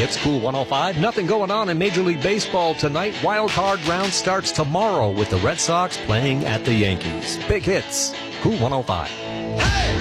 Hits, Cool 105. Nothing going on in Major League Baseball tonight. Wild card round starts tomorrow with the Red Sox playing at the Yankees. Big Hits, Cool 105.